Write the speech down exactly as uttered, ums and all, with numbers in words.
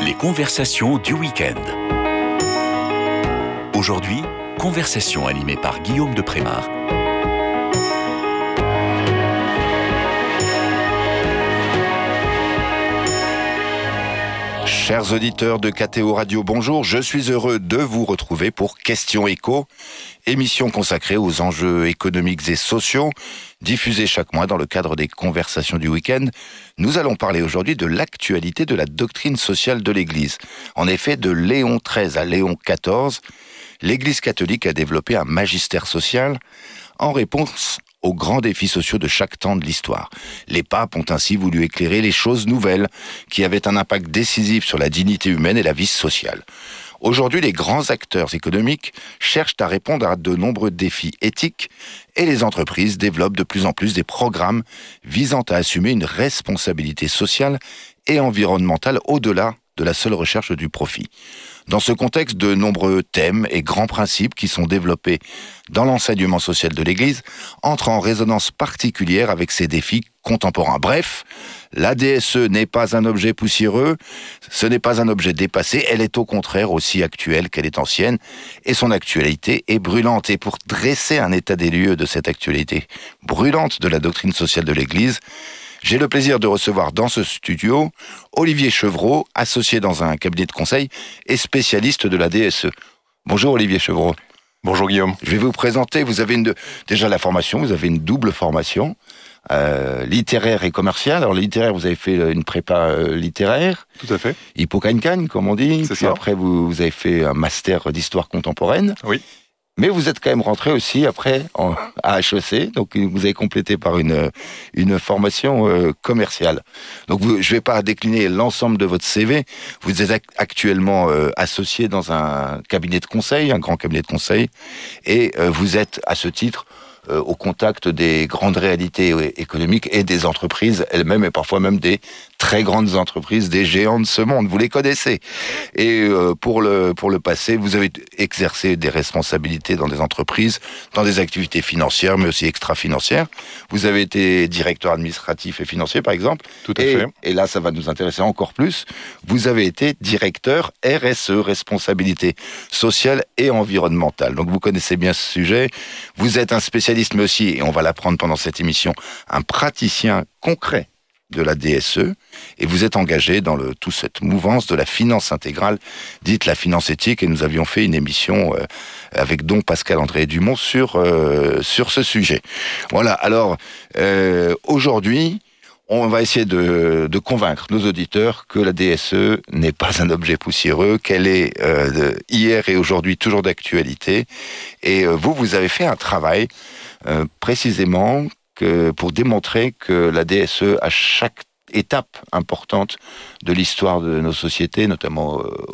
Les conversations du week-end. Aujourd'hui, conversation animée par Guillaume de Prémard. Chers auditeurs de K T O Radio, bonjour, je suis heureux de vous retrouver pour Question Éco, émission consacrée aux enjeux économiques et sociaux, diffusée chaque mois dans le cadre des conversations du week-end. Nous allons parler aujourd'hui de l'actualité de la doctrine sociale de l'Église. En effet, de Léon treize à Léon quatorze, l'Église catholique a développé un magistère social en réponse aux grands défis sociaux de chaque temps de l'histoire. Les papes ont ainsi voulu éclairer les choses nouvelles qui avaient un impact décisif sur la dignité humaine et la vie sociale. Aujourd'hui, les grands acteurs économiques cherchent à répondre à de nombreux défis éthiques et les entreprises développent de plus en plus des programmes visant à assumer une responsabilité sociale et environnementale au-delà de la seule recherche du profit. Dans ce contexte, de nombreux thèmes et grands principes qui sont développés dans l'enseignement social de l'Église entrent en résonance particulière avec ces défis contemporains. Bref, la D S E n'est pas un objet poussiéreux, ce n'est pas un objet dépassé, elle est au contraire aussi actuelle qu'elle est ancienne, et son actualité est brûlante. Et pour dresser un état des lieux de cette actualité brûlante de la doctrine sociale de l'Église, j'ai le plaisir de recevoir dans ce studio Olivier Chevreau, associé dans un cabinet de conseil et spécialiste de la D S E. Bonjour Olivier Chevreau. Bonjour Guillaume. Je vais vous présenter, vous avez une, déjà la formation, vous avez une double formation, euh, littéraire et commerciale. Alors littéraire, vous avez fait une prépa euh, littéraire. Tout à fait. Hippocagne-cagne, comme on dit. C'est Puis ça. après, vous, vous avez fait un master d'histoire contemporaine. Oui. Mais vous êtes quand même rentré aussi après en, à H E C, donc vous avez complété par une, une formation euh, commerciale. Donc vous, je ne vais pas décliner l'ensemble de votre C V. Vous êtes actuellement euh, associé dans un cabinet de conseil, un grand cabinet de conseil, et euh, vous êtes à ce titre euh, au contact des grandes réalités économiques et des entreprises elles-mêmes, et parfois même des très grandes entreprises, des géants de ce monde. Vous les connaissez. Et euh, pour le pour le passé, vous avez exercé des responsabilités dans des entreprises, dans des activités financières, mais aussi extra-financières. Vous avez été directeur administratif et financier, par exemple. Tout à et, fait. Et là, ça va nous intéresser encore plus. Vous avez été directeur R S E, responsabilité sociale et environnementale. Donc, vous connaissez bien ce sujet. Vous êtes un spécialiste, mais aussi, et on va l'apprendre pendant cette émission, un praticien concret de la D S E, et vous êtes engagé dans le, toute cette mouvance de la finance intégrale, dite la finance éthique, et nous avions fait une émission euh, avec Don Pascal-André Dumont sur, euh, sur ce sujet. Voilà, alors, euh, aujourd'hui, on va essayer de, de convaincre nos auditeurs que la D S E n'est pas un objet poussiéreux, qu'elle est euh, de, hier et aujourd'hui toujours d'actualité, et euh, vous, vous avez fait un travail euh, précisément que pour démontrer que la D S E, à chaque étape importante de l'histoire de nos sociétés, notamment euh,